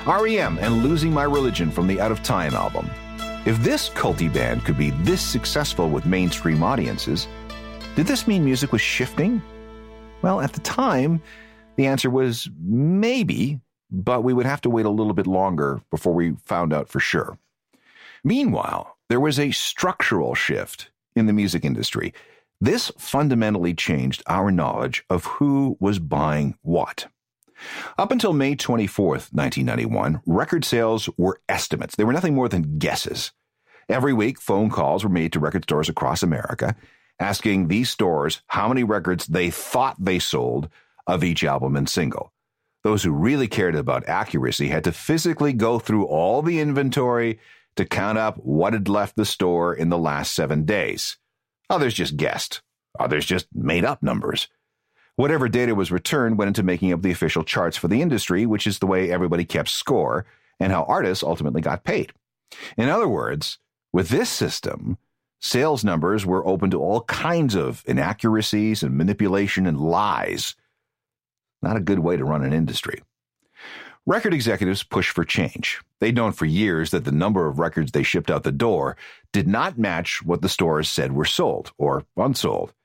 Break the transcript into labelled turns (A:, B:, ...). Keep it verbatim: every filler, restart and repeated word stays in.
A: R E M and Losing My Religion from the Out of Time album. If this culty band could be this successful with mainstream audiences, did this mean music was shifting? Well, at the time, the answer was maybe, but we would have to wait a little bit longer before we found out for sure. Meanwhile, there was a structural shift in the music industry. This fundamentally changed our knowledge of who was buying what. Up until May twenty-fourth, nineteen ninety-one, record sales were estimates. They were nothing more than guesses. Every week, phone calls were made to record stores across America, asking these stores how many records they thought they sold of each album and single. Those who really cared about accuracy had to physically go through all the inventory to count up what had left the store in the last seven days. Others just guessed. Others just made up numbers. Whatever data was returned went into making up the official charts for the industry, which is the way everybody kept score and how artists ultimately got paid. In other words, with this system, sales numbers were open to all kinds of inaccuracies and manipulation and lies. Not a good way to run an industry. Record executives pushed for change. They'd known for years that the number of records they shipped out the door did not match what the stores said were sold or unsold.